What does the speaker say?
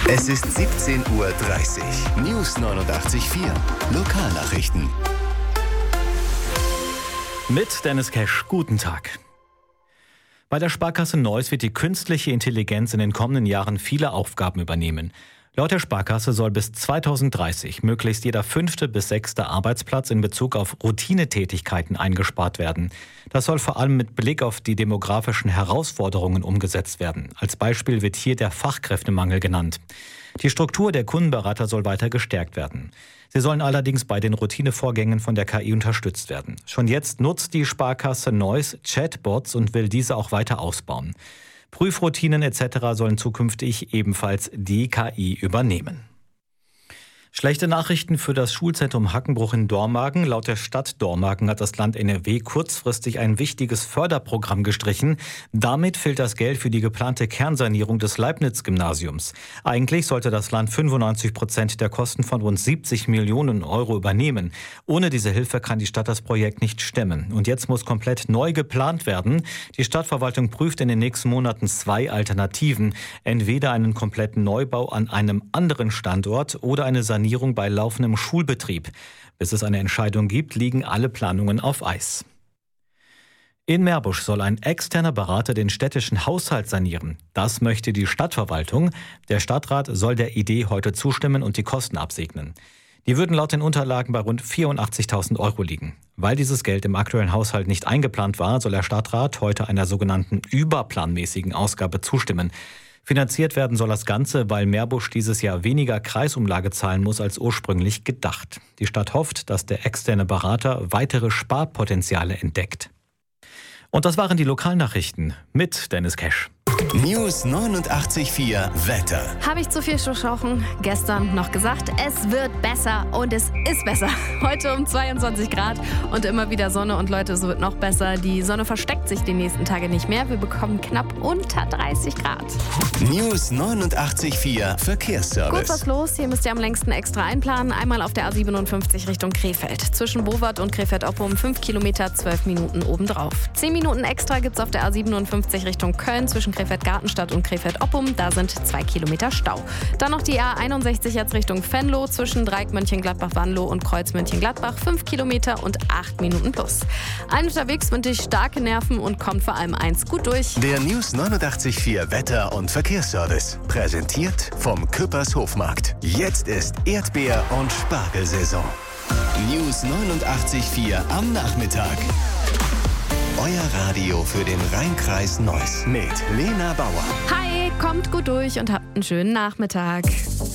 Es ist 17:30 Uhr. News 89.4. Lokalnachrichten. Mit Dennis Kesch, guten Tag. Bei der Sparkasse Neuss wird die künstliche Intelligenz in den kommenden Jahren viele Aufgaben übernehmen. Laut der Sparkasse soll bis 2030 möglichst jeder 5. bis 6. Arbeitsplatz in Bezug auf Routinetätigkeiten eingespart werden. Das soll vor allem mit Blick auf die demografischen Herausforderungen umgesetzt werden. Als Beispiel wird hier der Fachkräftemangel genannt. Die Struktur der Kundenberater soll weiter gestärkt werden. Sie sollen allerdings bei den Routinevorgängen von der KI unterstützt werden. Schon jetzt nutzt die Sparkasse Neuss Chatbots und will diese auch weiter ausbauen. Prüfroutinen etc. sollen zukünftig ebenfalls die KI übernehmen. Schlechte Nachrichten für das Schulzentrum Hackenbruch in Dormagen. Laut der Stadt Dormagen hat das Land NRW kurzfristig ein wichtiges Förderprogramm gestrichen. Damit fehlt das Geld für die geplante Kernsanierung des Leibniz-Gymnasiums. Eigentlich sollte das Land 95% der Kosten von rund 70 Millionen Euro übernehmen. Ohne diese Hilfe kann die Stadt das Projekt nicht stemmen. Und jetzt muss komplett neu geplant werden. Die Stadtverwaltung prüft in den nächsten Monaten 2 Alternativen. Entweder einen kompletten Neubau an einem anderen Standort oder eine Sanierung bei laufendem Schulbetrieb. Bis es eine Entscheidung gibt, liegen alle Planungen auf Eis. In Meerbusch soll ein externer Berater den städtischen Haushalt sanieren. Das möchte die Stadtverwaltung. Der Stadtrat soll der Idee heute zustimmen und die Kosten absegnen. Die würden laut den Unterlagen bei rund 84.000 Euro liegen. Weil dieses Geld im aktuellen Haushalt nicht eingeplant war, soll der Stadtrat heute einer sogenannten überplanmäßigen Ausgabe zustimmen. Finanziert werden soll das Ganze, weil Meerbusch dieses Jahr weniger Kreisumlage zahlen muss als ursprünglich gedacht. Die Stadt hofft, dass der externe Berater weitere Sparpotenziale entdeckt. Und das waren die Lokalnachrichten mit Dennis Kesch. News 89.4 Wetter. Habe ich zu viel versprochen? Gestern noch gesagt, es wird besser und es ist besser. Heute um 22 Grad und immer wieder Sonne und Leute, es wird noch besser. Die Sonne versteckt sich die nächsten Tage nicht mehr. Wir bekommen knapp unter 30 Grad. News 89.4 Verkehrsservice. Gut was los, hier müsst ihr am längsten extra einplanen. Einmal auf der A57 Richtung Krefeld. Zwischen Bowart und Krefeld-Oppum 5 Kilometer, 12 Minuten obendrauf. 10 Minuten extra gibt's auf der A57 Richtung Köln zwischen Krefeld-Gartenstadt und Krefeld-Oppum. Da sind 2 Kilometer Stau. Dann noch die A61 jetzt Richtung Venlo zwischen Dreieck Mönchengladbach-Wanlo und Kreuz Mönchengladbach. 5 Kilometer und 8 Minuten plus. Allen unterwegs wünsche ich starke Nerven und kommt vor allem eins gut durch. Der News 89.4 Wetter- und Verkehrsservice. Präsentiert vom Küppers Hofmarkt. Jetzt ist Erdbeer- und Spargelsaison. News 89.4 am Nachmittag. Euer Radio für den Rheinkreis Neuss mit Lena Bauer. Hi, kommt gut durch und habt einen schönen Nachmittag.